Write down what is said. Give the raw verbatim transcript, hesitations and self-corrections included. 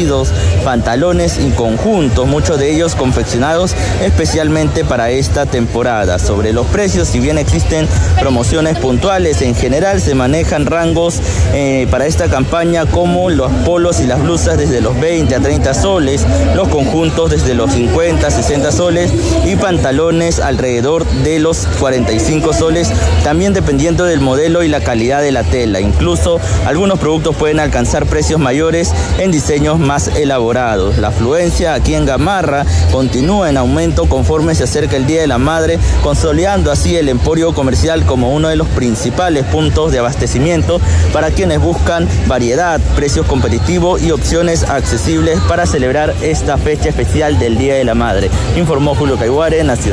vestidos, pantalones y conjuntos, muchos de ellos confeccionados especialmente para esta temporada. Sobre los precios, si bien existen promociones puntuales, en general se manejan rangos eh, para esta campaña como los polos y las blusas desde los veinte a treinta soles, los conjuntos desde los cincuenta a sesenta soles y pantalones alrededor de los cuarenta y cinco soles, también dependiendo del modelo y la calidad de la tela. Incluso algunos productos pueden alcanzar precios mayores en diseños más elaborados. La afluencia aquí en Gamarra continúa en aumento conforme se acerca el Día de la Madre, consolidando así el emporio comercial como uno de los principales puntos de abastecimiento para quienes buscan variedad, precios competitivos y opciones accesibles para celebrar esta fecha especial del Día de la Madre. Informó Julio Caiguare, Nacional.